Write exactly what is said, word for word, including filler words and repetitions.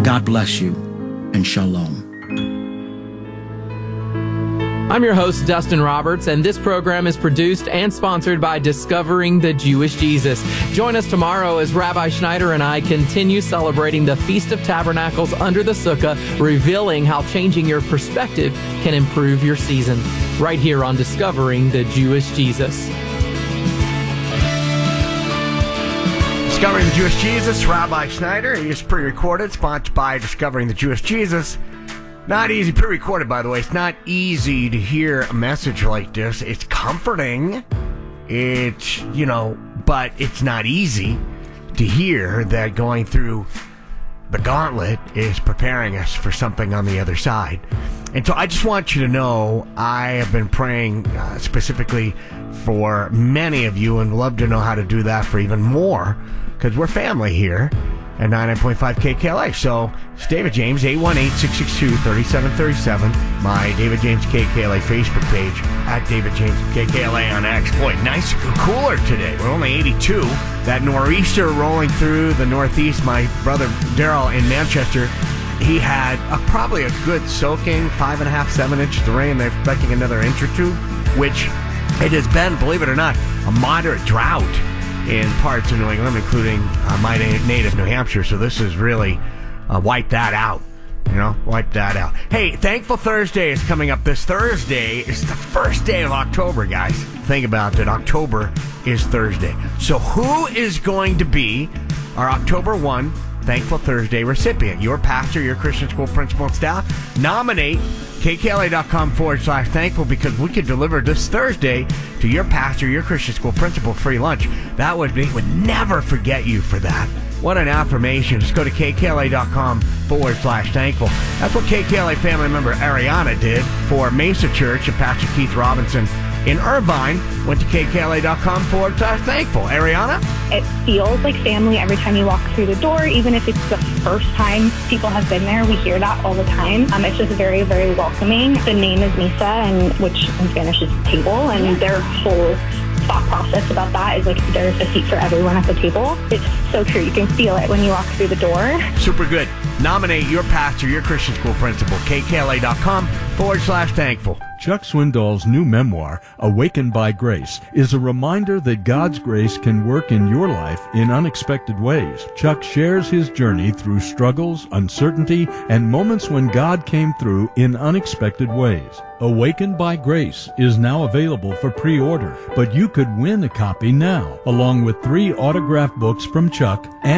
God bless you, and shalom. I'm your host, Dustin Roberts, and this program is produced and sponsored by Discovering the Jewish Jesus. Join us tomorrow as Rabbi Schneider and I continue celebrating the Feast of Tabernacles under the Sukkah, revealing how changing your perspective can improve your season. Right here on Discovering the Jewish Jesus. Discovering the Jewish Jesus, Rabbi Schneider. He is pre-recorded, sponsored by Discovering the Jewish Jesus. Not easy, pre-recorded, by the way. It's not easy to hear a message like this. It's comforting. It's, you know, but it's not easy to hear that going through the gauntlet is preparing us for something on the other side. And so I just want you to know I have been praying uh, specifically for many of you, and love to know how to do that for even more, because we're family here at ninety-nine point five K K L A. So it's David James, eight one eight, six six two, three seven three seven. My David James K K L A Facebook page, at David James K K L A on X. Boy, nice cooler today. We're only eighty-two. That nor'easter rolling through the northeast. My brother Daryl in Manchester, he had a, probably a good soaking, five and a half, seven inches of rain. They're expecting another inch or two, which it has been, believe it or not, a moderate drought in parts of New England, including uh, my native New Hampshire. So this has really uh, wiped that out. You know, wipe that out. Hey, Thankful Thursday is coming up this Thursday. It's the first day of October, guys. Think about it. October is Thursday. So who is going to be our October first Thankful Thursday recipient? Your pastor, your Christian school principal and staff. Nominate kkla.com forward slash thankful, because we could deliver this Thursday to your pastor, your Christian school principal, free lunch. That would be, would never forget you for that. What an affirmation. Just go to kkla.com forward slash thankful. That's what K K L A family member Ariana did for Mesa Church, and Pastor Keith Robinson in Irvine went to kkla.com forward slash thankful. Ariana? It feels like family every time you walk through the door, even if it's the first time people have been there. We hear that all the time. Um, it's just very, very welcoming. The name is Mesa, and which in Spanish is table, and their whole thought process about that is like there's a seat for everyone at the table. It's so true. You can feel it when you walk through the door. Super good. Nominate your pastor, your Christian school principal, kkla.com forward slash thankful. Chuck Swindoll's new memoir, Awakened by Grace, is a reminder that God's grace can work in your life in unexpected ways. Chuck shares his journey through struggles, uncertainty, and moments when God came through in unexpected ways. Awakened by Grace is now available for pre-order, but you could win a copy now, along with three autographed books from Chuck and